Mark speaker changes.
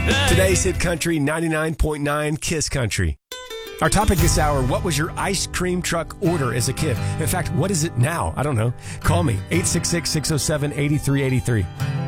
Speaker 1: Today's Hit Country 99.9 Kiss Country. Our topic this hour, what was your ice cream truck order as a kid? In fact, what is it now? I don't know. Call me, 866-607-8383.